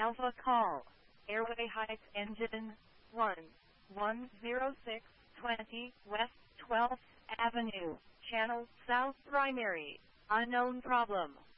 Alpha call. Airway height engine 10620 West 12th Avenue, Channel South Primary. Unknown problem.